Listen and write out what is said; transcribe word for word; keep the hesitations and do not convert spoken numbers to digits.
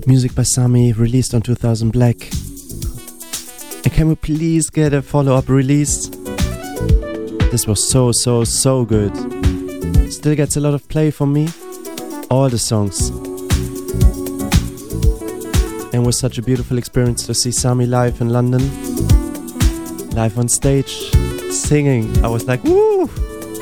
Music by Sami, released on two thousand Black. And can we please get a follow-up release? This was so, so, so good. Still gets a lot of play from me. All the songs. And it was such a beautiful experience to see Sami live in London. Live on stage, singing. I was like, woo!